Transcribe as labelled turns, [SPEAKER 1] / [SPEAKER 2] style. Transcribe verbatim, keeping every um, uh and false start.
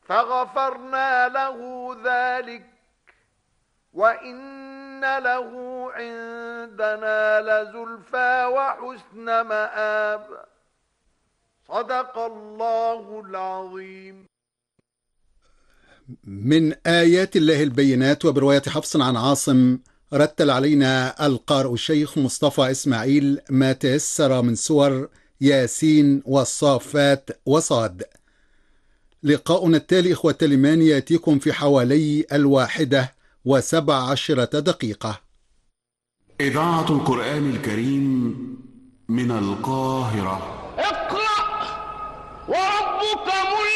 [SPEAKER 1] فغفرنا له ذلك وإن له عندنا لزلفى وحسن مآب. صدق الله العظيم.
[SPEAKER 2] من آيات الله البينات. وبرواية حفص عن عاصم رتل علينا القارئ الشيخ مصطفى إسماعيل ما تيسر من سور ياسين والصافات وصاد. لقاؤنا التالي إخوة الإيمان يأتيكم في حوالي الواحدة وسبع عشرة دقيقة.
[SPEAKER 3] إذاعة القرآن الكريم من القاهرة.
[SPEAKER 1] اقرأ وربك ملك